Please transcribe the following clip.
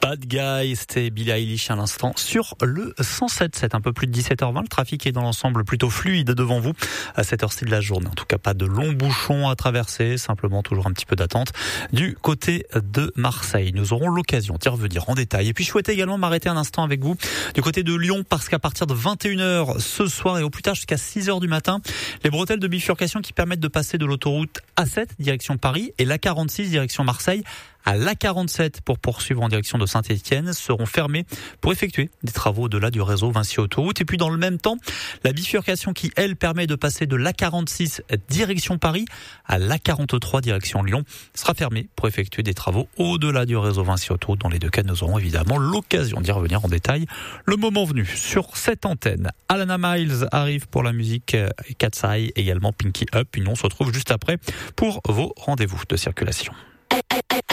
Bad Guy, c'était Billie Eilish à l'instant sur le 107.7, un peu plus de 17h20. Le trafic est dans l'ensemble plutôt fluide devant vous à cette heure-ci de la journée. En tout cas, pas de longs bouchons à traverser, simplement toujours un petit peu d'attente du côté de Marseille. Nous aurons l'occasion d'y revenir en détail. Et puis, je souhaitais également m'arrêter un instant avec vous du côté de Lyon parce qu'à partir de 21h ce soir et au plus tard jusqu'à 6h du matin, les bretelles de bifurcation qui permettent de passer de l'autoroute A7 direction Paris et l'A46 direction Marseille à l'A47 pour poursuivre en direction de Saint-Étienne seront fermées pour effectuer des travaux au-delà du réseau Vinci Autoroute. Et puis dans le même temps, la bifurcation qui, elle, permet de passer de l'A46 direction Paris à l'A43 direction Lyon sera fermée pour effectuer des travaux au-delà du réseau Vinci Autoroute. Dans les deux cas, nous aurons évidemment l'occasion d'y revenir en détail le moment venu sur cette antenne. Alana Miles arrive pour la musique, Cat's Eye, également Pinky Up. Puis nous on se retrouve juste après pour vos rendez-vous de circulation.